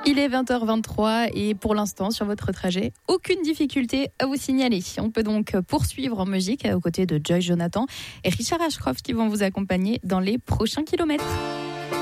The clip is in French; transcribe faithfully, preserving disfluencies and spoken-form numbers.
Il est vingt heures vingt-trois et pour l'instant, sur votre trajet, aucune difficulté à vous signaler. On peut donc poursuivre en musique aux côtés de Joy Jonathan et Richard Ashcroft qui vont vous accompagner dans les prochains kilomètres.